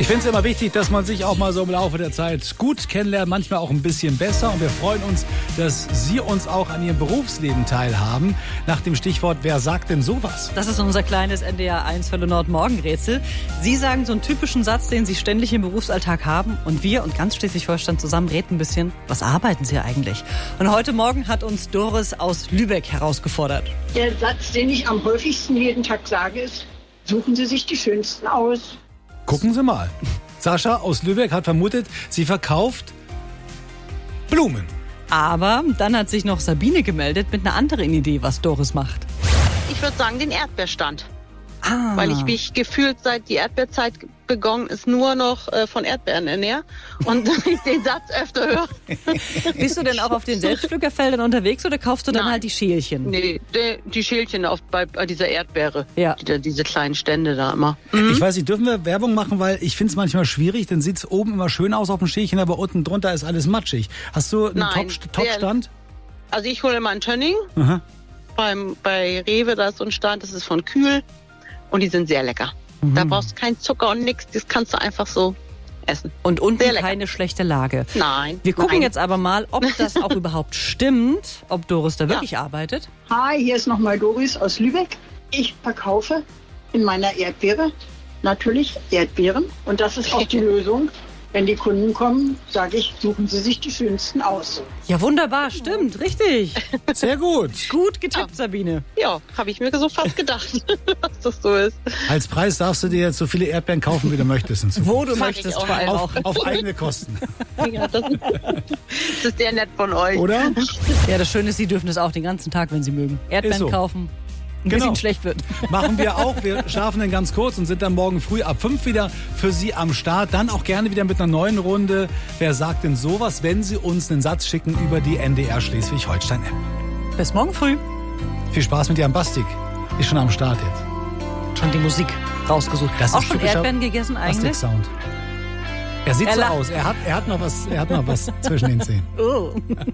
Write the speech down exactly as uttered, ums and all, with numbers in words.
Ich finde es immer wichtig, dass man sich auch mal so im Laufe der Zeit gut kennenlernt, manchmal auch ein bisschen besser. Und wir freuen uns, dass Sie uns auch an Ihrem Berufsleben teilhaben. Nach dem Stichwort, wer sagt denn sowas? Das ist unser kleines N D R eins Hölle Nord Morgenrätsel. Sie sagen so einen typischen Satz, den Sie ständig im Berufsalltag haben. Und wir und ganz Schleswig-Holstein zusammen reden ein bisschen, was arbeiten Sie eigentlich? Und heute Morgen hat uns Doris aus Lübeck herausgefordert. Der Satz, den ich am häufigsten jeden Tag sage, ist, suchen Sie sich die schönsten aus. Gucken Sie mal. Sascha aus Lübeck hat vermutet, sie verkauft Blumen. Aber dann hat sich noch Sabine gemeldet mit einer anderen Idee, was Doris macht. Ich würde sagen, den Erdbeerstand. Ah. Weil ich mich gefühlt, seit die Erdbeerzeit begonnen ist, nur noch äh, von Erdbeeren ernähre und ich den Satz öfter höre. Bist du denn auch auf den Selbstpflückerfeldern unterwegs oder kaufst du dann Nein. halt die Schälchen? Nee, die, die Schälchen auf, bei, bei dieser Erdbeere. Ja. Die, diese kleinen Stände da immer. Mhm. Ich weiß nicht, dürfen wir Werbung machen, weil ich finde es manchmal schwierig, dann sieht es oben immer schön aus auf dem Schälchen, aber unten drunter ist alles matschig. Hast du einen Nein, Top- Top-Stand? Also ich hole mal einen Tönning. Aha. Beim, bei Rewe, da ist so ein Stand, das ist von Kühl. Und die sind sehr lecker. Mhm. Da brauchst du keinen Zucker und nichts. Das kannst du einfach so essen. Und unten keine schlechte Lage. Nein. Wir gucken nein. jetzt aber mal, ob das auch überhaupt stimmt, ob Doris da wirklich ja. arbeitet. Hi, hier ist nochmal Doris aus Lübeck. Ich verkaufe in meiner Erdbeere natürlich Erdbeeren. Und das ist auch die Lösung. Wenn die Kunden kommen, sage ich, suchen Sie sich die schönsten aus. Ja, wunderbar, stimmt, richtig. Sehr gut. Gut getippt, Ja. Sabine. Ja, habe ich mir so fast gedacht, dass das so ist. Als Preis darfst du dir jetzt so viele Erdbeeren kaufen, wie du möchtest. In Zukunft. Wo du Mach möchtest ich auch. vor allem auch. Auf, auf eigene Kosten. Ja, das, das ist sehr nett von euch. Oder? Ja, das Schöne ist, Sie dürfen das auch den ganzen Tag, wenn Sie mögen. Erdbeeren Ist so. kaufen, bis Genau. Ihnen schlecht wird. Machen wir auch. Wir schlafen dann ganz kurz und sind dann morgen früh ab fünf wieder für Sie am Start. Dann auch gerne wieder mit einer neuen Runde. Wer sagt denn sowas, wenn Sie uns einen Satz schicken über die N D R Schleswig-Holstein-App? Bis morgen früh. Viel Spaß mit Ihrem Bastik. Ist schon am Start jetzt. Schon die Musik rausgesucht. Das auch ist schon typischer Erdbeeren gegessen eigentlich? Bastik-Sound. Er sieht Er so lacht. aus. Er hat, er hat noch was, er hat noch was zwischen den Zähnen. Oh.